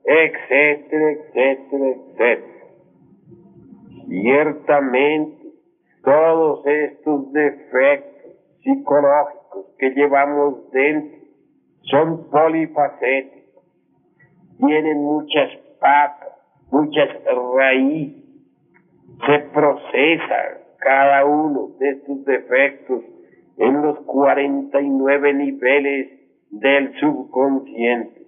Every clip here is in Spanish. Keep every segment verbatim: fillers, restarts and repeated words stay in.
etcétera, etcétera, etcétera. Ciertamente, todos estos defectos psicológicos que llevamos dentro son polifacéticos, tienen muchas patas, muchas raíces, se procesa cada uno de estos defectos en los cuarenta y nueve niveles del subconsciente.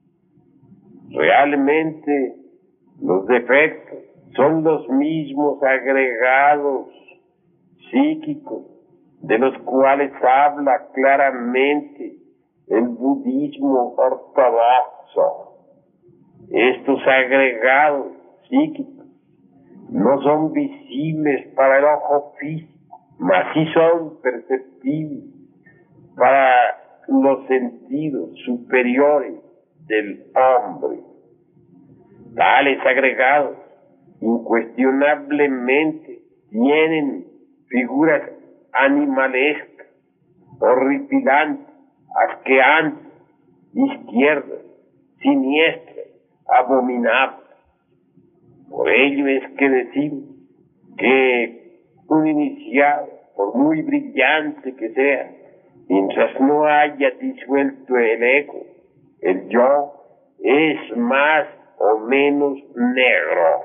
Realmente los defectos son los mismos agregados psíquicos de los cuales habla claramente el budismo ortodoxo. Estos agregados psíquicos no son visibles para el ojo físico, mas sí son perceptibles para los sentidos superiores del hombre. Tales agregados incuestionablemente tienen figuras animalescas, horripilantes, asqueantes, izquierdas, siniestras, abominables. Por ello es que decimos que un iniciado, por muy brillante que sea, mientras no haya disuelto el ego, el yo, es más o menos negro.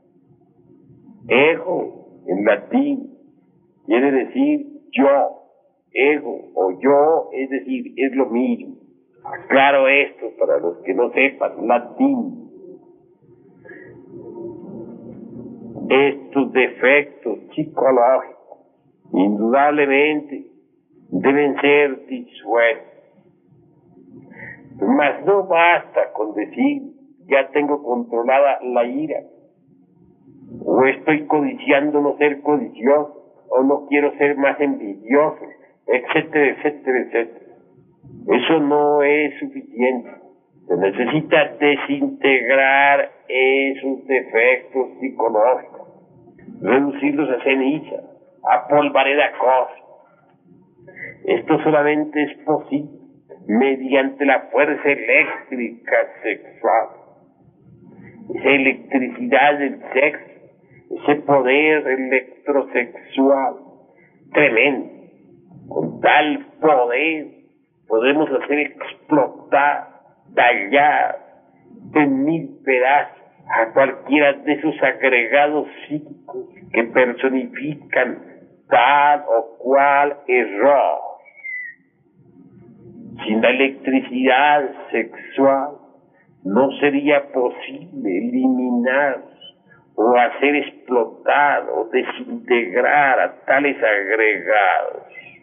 Ego, en latín, quiere decir yo. Ego o yo, es decir, es lo mismo. Aclaro esto para los que no sepan latín. Estos defectos psicológicos, indudablemente, deben ser disueltos. Mas no basta con decir, ya tengo controlada la ira, o estoy codiciando no ser codicioso, o no quiero ser más envidioso, etcétera, etcétera, etcétera. Eso no es suficiente. Se necesita desintegrar esos defectos psicológicos, reducirlos a ceniza, a polvareda cósmica. Esto solamente es posible mediante la fuerza eléctrica sexual. Esa electricidad del sexo, ese poder electrosexual tremendo. Con tal poder podemos hacer explotar, tallar en mil pedazos a cualquiera de esos agregados psíquicos que personifican tal o cual error. Sin la electricidad sexual no sería posible eliminar o hacer explotar o desintegrar a tales agregados.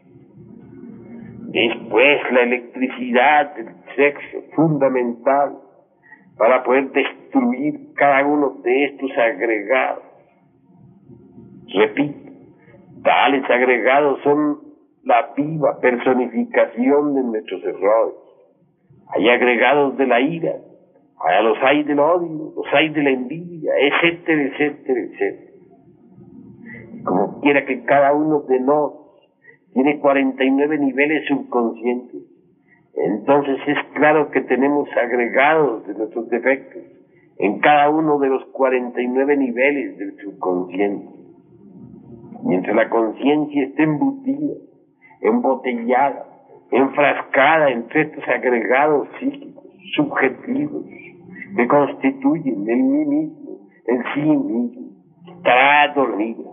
Después, la electricidad del sexo, fundamental para poder destruir cada uno de estos agregados. Repito, tales agregados son la viva personificación de nuestros errores. Hay agregados de la ira, hay los hay del odio, los hay de la envidia, etcétera, etcétera, etcétera. Y como quiera que cada uno de nosotros tiene cuarenta y nueve niveles subconscientes, entonces es claro que tenemos agregados de nuestros defectos en cada uno de los cuarenta y nueve niveles del subconsciente. Mientras la conciencia esté embutida, embotellada, enfrascada entre estos agregados psíquicos, subjetivos, que constituyen el mí mismo, el sí mismo, estará dormida.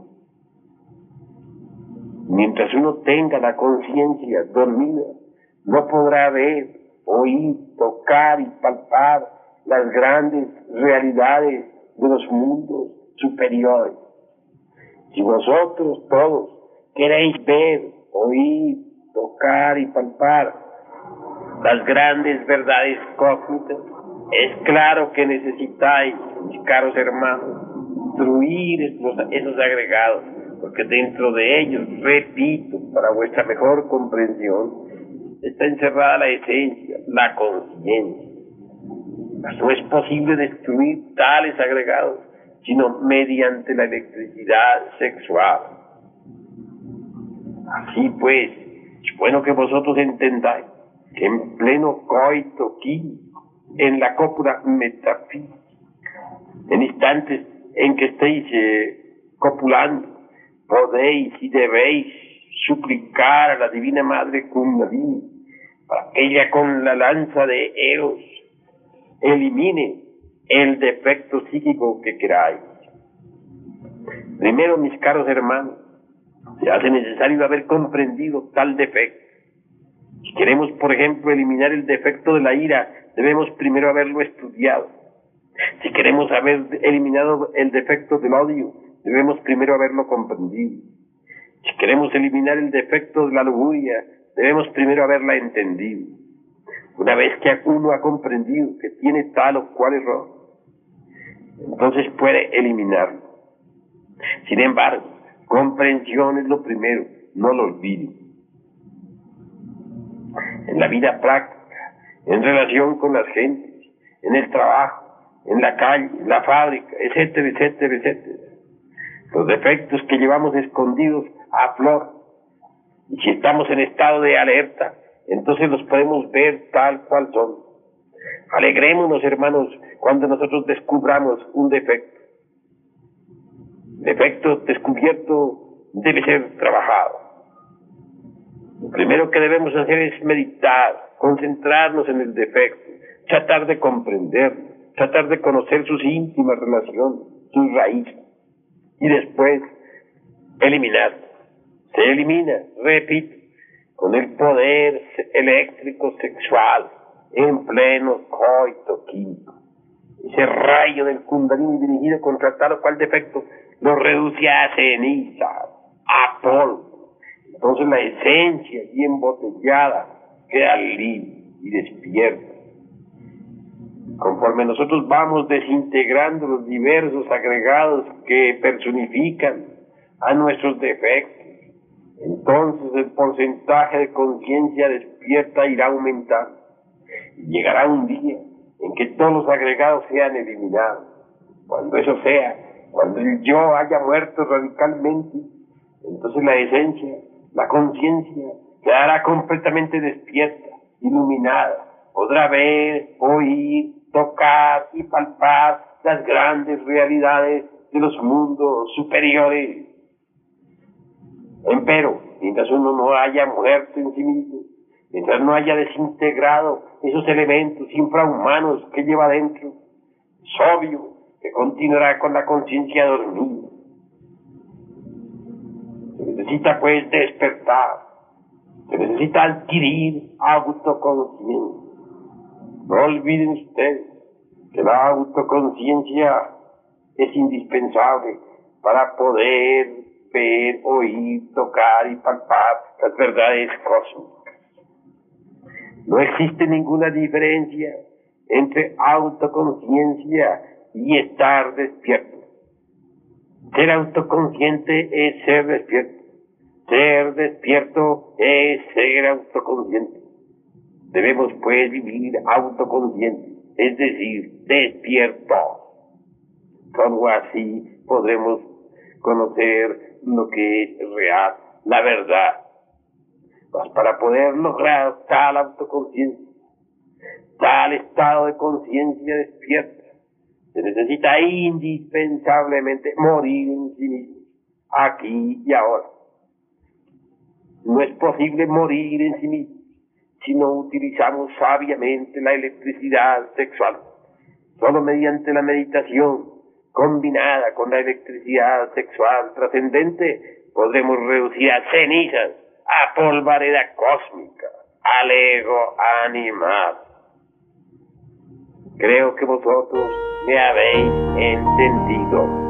Mientras uno tenga la conciencia dormida, no podrá ver, oír, tocar y palpar las grandes realidades de los mundos superiores. Si vosotros todos queréis ver, oír, tocar y palpar las grandes verdades cósmicas, es claro que necesitáis, mis caros hermanos, destruir esos, esos agregados, porque dentro de ellos, repito, para vuestra mejor comprensión, está encerrada la esencia, la conciencia. No es posible destruir tales agregados, sino mediante la electricidad sexual. Así pues, es bueno que vosotros entendáis que en pleno coito químico, en la cópula metafísica. En instantes en que estéis eh, copulando, podéis y debéis suplicar a la Divina Madre Kundalini para que ella con la lanza de Eros elimine el defecto psíquico que queráis. Primero, mis caros hermanos, se hace necesario haber comprendido tal defecto. Si queremos, por ejemplo, eliminar el defecto de la ira, debemos primero haberlo estudiado. Si queremos haber eliminado el defecto del odio, debemos primero haberlo comprendido. Si queremos eliminar el defecto de la lujuria, debemos primero haberla entendido. Una vez que uno ha comprendido que tiene tal o cual error, entonces puede eliminarlo. Sin embargo, comprensión es lo primero, no lo olviden. En la vida práctica, en relación con las gentes, en el trabajo, en la calle, en la fábrica, etcétera, etcétera, etcétera. Los defectos que llevamos escondidos a flor. Y si estamos en estado de alerta, entonces los podemos ver tal cual son. Alegrémonos, hermanos, cuando nosotros descubramos un defecto. Defecto descubierto debe ser trabajado. Lo primero que debemos hacer es meditar, concentrarnos en el defecto, tratar de comprenderlo, tratar de conocer sus íntimas relaciones, sus raíces, y después eliminarlo. Se elimina, repito, con el poder eléctrico sexual en pleno coito químico. Ese rayo del Kundalini dirigido contra tal o cual defecto lo reduce a ceniza, a polvo. Entonces la esencia allí embotellada queda libre y despierta. Conforme nosotros vamos desintegrando los diversos agregados que personifican a nuestros defectos, entonces el porcentaje de conciencia despierta irá aumentando. Y llegará un día en que todos los agregados sean eliminados. Cuando eso sea, cuando el yo haya muerto radicalmente, entonces la esencia, la conciencia, quedará completamente despierta, iluminada. Podrá ver, oír, tocar y palpar las grandes realidades de los mundos superiores. Empero, mientras uno no haya muerto en sí mismo, mientras no haya desintegrado esos elementos infrahumanos que lleva dentro, es obvio que continuará con la conciencia dormida. Se necesita pues despertar, se necesita adquirir autoconciencia. No olviden ustedes que la autoconciencia es indispensable para poder ver, oír, tocar y palpar las verdades cósmicas. No existe ninguna diferencia entre autoconciencia y estar despierto. Ser autoconsciente es ser despierto. Ser despierto es ser autoconsciente. Debemos pues vivir autoconscientes, es decir, despiertos. Solo así podremos conocer lo que es real, la verdad. Pues para poder lograr tal autoconciencia, tal estado de conciencia despierta, se necesita indispensablemente morir en sí mismo, aquí y ahora. No es posible morir en sí mismo si no utilizamos sabiamente la electricidad sexual. Solo mediante la meditación combinada con la electricidad sexual trascendente podremos reducir a cenizas, a polvareda cósmica, al ego animal. Creo que vosotros me habéis entendido.